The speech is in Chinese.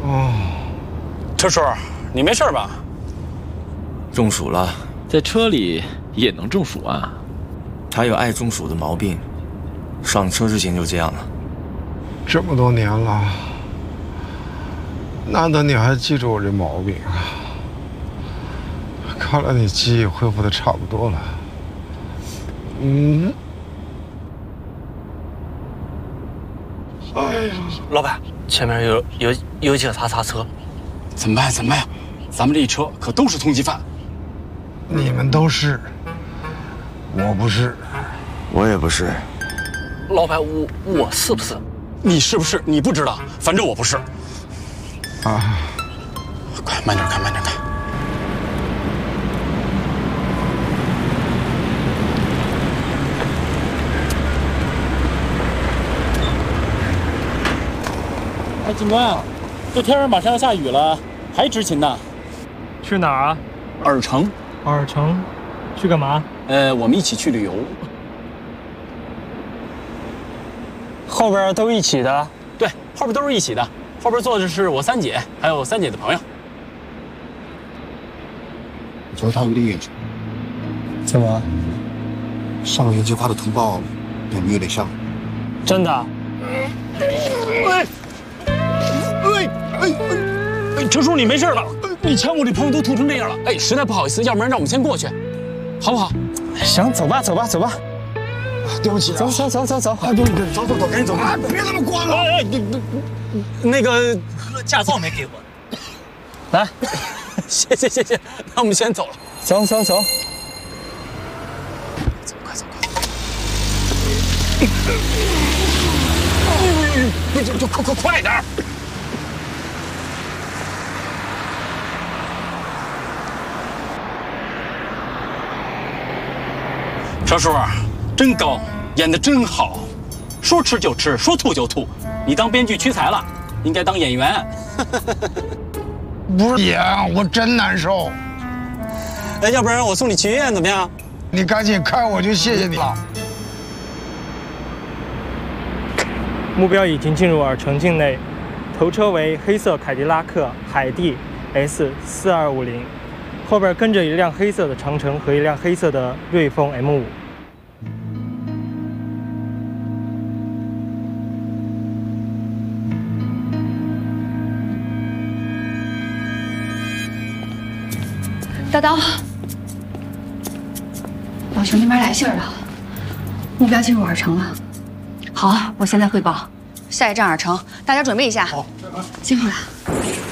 哦， 车叔，你没事吧？ 中暑了， 在车里也能中暑啊？ 他有爱中暑的毛病，上车之前就这样了。 这么多年了，难得你还记住我这毛病啊！看来你记忆恢复的差不多了。哎呀， 老板，前面有警察刹车， 怎么办？怎么办呀？咱们这一车可都是通缉犯。 你们都是，我不是， 我也不是。 老板，我是不是？ 你是不是？你不知道，反正我不是。 啊， 快慢点开，慢点开。 哎，警官，这天儿马上要下雨了，还执勤呢。 去哪儿啊？ 尔城。 尔城，去干嘛？ 我们一起去旅游。 后边都一起的？ 对，后边都是一起的。后边坐的是我三姐，还有三姐的朋友。 我觉得他有点眼熟。 怎么？ 上个星期发的通报，感觉有点像。 真的？ 车叔，你没事吧？你看我这朋友都吐成这样了，哎，实在不好意思，要不然让我们先过去，好不好？ 行，走吧，走吧，走吧。 对不起、啊， 走。 啊，对，走，赶紧走啊！别那么光了。 哎，那个驾照没给我。 来，谢谢，那我们先走了。 走。 快走！就快点！车叔，真高，演得真好，说吃就吃，说吐就吐。你当编剧屈才了，应该当演员。 不是演，我真难受。 哎，要不然我送你去医院怎么样？ 你赶紧开，我就谢谢你了。 目标已经进入尔城境内，头车为黑色凯迪拉克海蒂 S4250，后边跟着一辆黑色的长城和一辆黑色的瑞风 M5。 大刀，老熊那边来信儿了，目标进入尔城了。好，我现在汇报，下一站尔城，大家准备一下。好，进来。